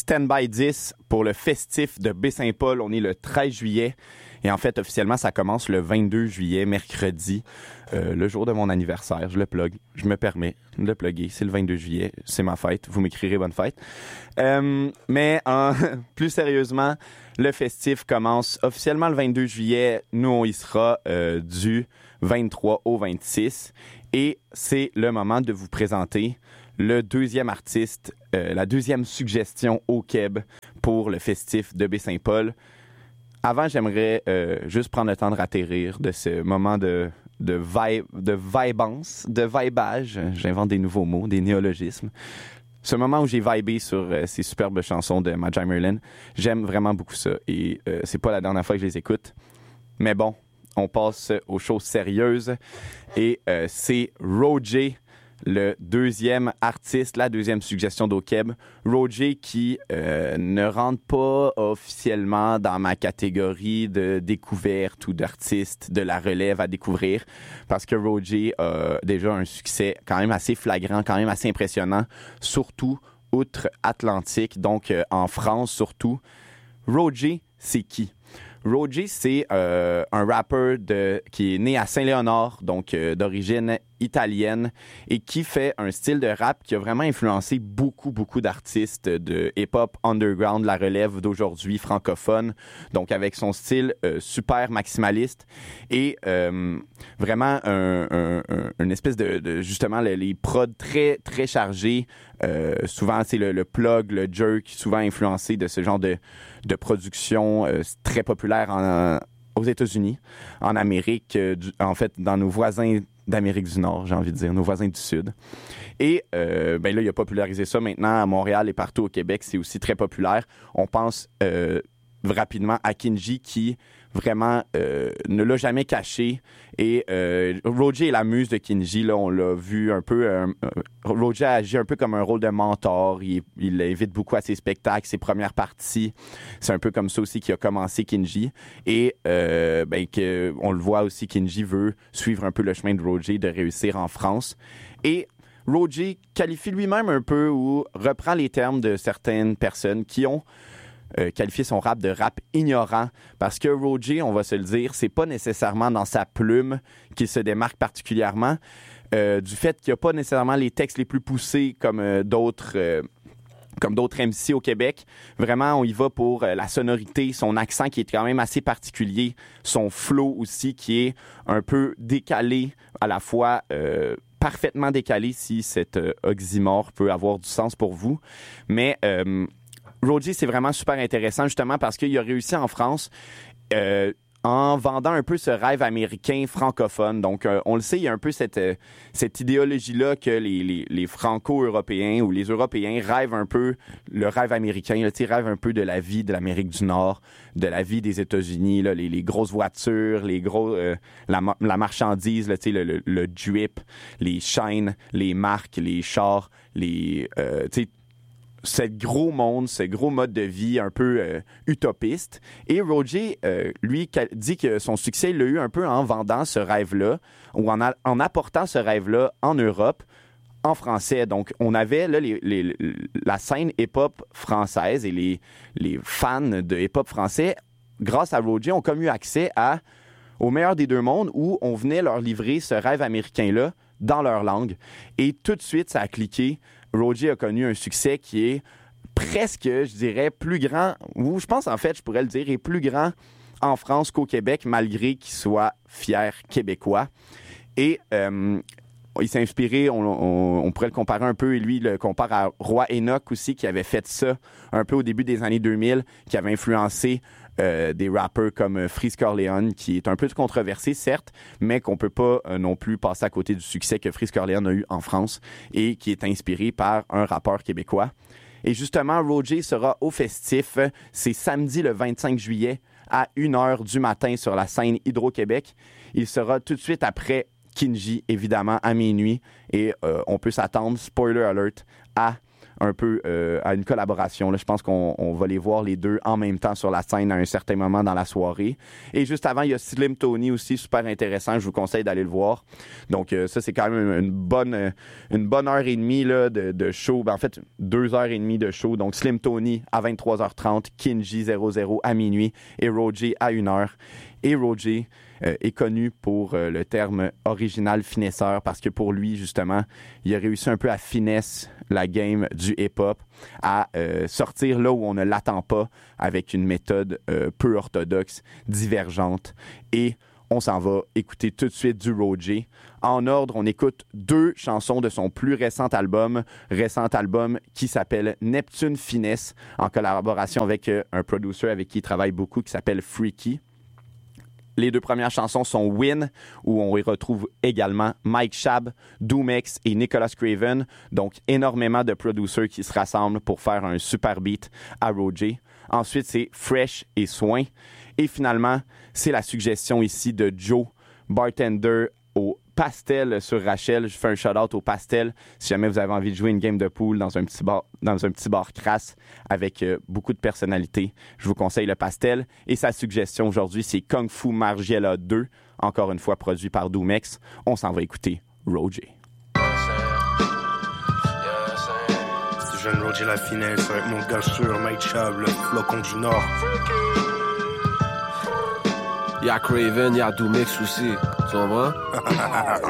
Stand-by 10 pour le festif de Baie-Saint-Paul. On est le 13 juillet. Et en fait, officiellement, ça commence le 22 juillet, mercredi, le jour de mon anniversaire. Je le plug. Je me permets de le plugger. C'est le 22 juillet. C'est ma fête. Vous m'écrirez bonne fête. Mais plus sérieusement, le festif commence officiellement le 22 juillet. Nous, on y sera du 23 au 26. Et c'est le moment de vous présenter le deuxième artiste, la deuxième suggestion au Québec pour le festif de Baie-Saint-Paul. Avant, j'aimerais juste prendre le temps de ratterrir de ce moment de vibance, de vibage. J'invente des nouveaux mots, des néologismes. Ce moment où j'ai vibé sur ces superbes chansons de Majai Merlin, j'aime vraiment beaucoup ça. Et c'est pas la dernière fois que je les écoute. Mais bon, on passe aux choses sérieuses. Et c'est Roger, le deuxième artiste, la deuxième suggestion d'Okeb. Roger qui ne rentre pas officiellement dans ma catégorie de découverte ou d'artiste de la relève à découvrir parce que Roger a déjà un succès quand même assez flagrant, quand même assez impressionnant, surtout outre-Atlantique, donc en France surtout. Roger, c'est qui? Roger, c'est un rappeur qui est né à Saint-Léonard, donc d'origine italienne, et qui fait un style de rap qui a vraiment influencé beaucoup d'artistes de hip-hop underground, la relève d'aujourd'hui francophone, donc avec son style super maximaliste et vraiment une espèce de justement les prods très chargés, souvent c'est le plug, le jerk, souvent influencé de ce genre de production très populaire aux États-Unis, en Amérique, en fait dans nos voisins d'Amérique du Nord, j'ai envie de dire, nos voisins du Sud. Et ben là, il a popularisé ça maintenant à Montréal et partout au Québec, c'est aussi très populaire. On pense rapidement à Kinji qui vraiment ne l'a jamais caché. Et Roger est la muse de Kinji, là, on l'a vu un peu. Roger agit un peu comme un rôle de mentor. Il l'invite beaucoup à ses spectacles, ses premières parties. C'est un peu comme ça aussi qu'il a commencé Kinji. Et on le voit aussi, Kinji veut suivre un peu le chemin de Roger, de réussir en France. Et Roger qualifie lui-même un peu ou reprend les termes de certaines personnes qui ont qualifier son rap de rap ignorant parce que Roger, on va se le dire, c'est pas nécessairement dans sa plume qu'il se démarque particulièrement du fait qu'il n'y a pas nécessairement les textes les plus poussés comme d'autres MC au Québec. Vraiment, on y va pour la sonorité, son accent qui est quand même assez particulier, son flow aussi qui est un peu décalé, à la fois parfaitement décalé si cet oxymore peut avoir du sens pour vous. Mais Roger, c'est vraiment super intéressant justement parce qu'il a réussi en France en vendant un peu ce rêve américain francophone. Donc, on le sait, il y a un peu cette idéologie-là que les Franco-Européens ou les Européens rêvent un peu le rêve américain, là, rêvent un peu de la vie de l'Amérique du Nord, de la vie des États-Unis, là, les grosses voitures, la marchandise, là, le drip, les chaînes, les marques, les chars, ce gros monde, ce gros mode de vie un peu utopiste. Et Roger, lui, dit que son succès, il l'a eu un peu en vendant ce rêve-là ou en apportant ce rêve-là en Europe, en français. Donc, on avait là, la scène hip-hop française et les fans de hip-hop français, grâce à Roger, ont comme eu accès au meilleur des deux mondes où on venait leur livrer ce rêve américain-là dans leur langue. Et tout de suite, ça a cliqué. Roger a connu un succès qui est presque, je dirais, plus grand, ou je pense en fait, je pourrais le dire, est plus grand en France qu'au Québec, malgré qu'il soit fier québécois. Et il s'est inspiré, on pourrait le comparer un peu, et lui, il le compare à Roi Enoch aussi, qui avait fait ça un peu au début des années 2000, qui avait influencé des rappers comme Freeze Corleone, qui est un peu controversé, certes, mais qu'on peut pas non plus passer à côté du succès que Freeze Corleone a eu en France et qui est inspiré par un rappeur québécois. Et justement, Roger sera au festif, c'est samedi le 25 juillet à 1h du matin sur la scène Hydro-Québec. Il sera tout de suite après Kinji, évidemment, à minuit. Et on peut s'attendre, spoiler alert, à un peu à une collaboration. Là, je pense qu'on va les voir les deux en même temps sur la scène à un certain moment dans la soirée. Et juste avant, il y a Slim Tony aussi, super intéressant. Je vous conseille d'aller le voir. Donc ça, c'est quand même une bonne heure et demie là, de show. En fait, 2h30 de show. Donc Slim Tony à 23h30, Kinji 00 à minuit et Roger à 1h. Et Roger est connu pour le terme original finesseur parce que pour lui, justement, il a réussi un peu à finesse la game du hip-hop, à sortir là où on ne l'attend pas avec une méthode peu orthodoxe, divergente. Et on s'en va écouter tout de suite du Roger. En ordre, on écoute 2 chansons de son plus récent album qui s'appelle Neptune Finesse, en collaboration avec un producer avec qui il travaille beaucoup, qui s'appelle Freaky. Les 2 premières chansons sont Win, où on y retrouve également Mike Shab, Doomex et Nicholas Craven. Donc, énormément de producers qui se rassemblent pour faire un super beat à Roger. Ensuite, c'est Fresh et Soin. Et finalement, c'est la suggestion ici de Joe, bartender au Pastel sur Rachel. Je fais un shout-out au Pastel. Si jamais vous avez envie de jouer une game de pool dans un petit bar crasse avec beaucoup de personnalité, je vous conseille le Pastel. Et sa suggestion aujourd'hui, c'est Kung Fu Margiela 2, encore une fois produit par Doomex. On s'en va écouter Roger. C'est jeune Roger la finesse avec mon gars sûr, Mike Chab, le flocon du Nord. Y'a Craven, y'a Doomex aussi, tu comprends?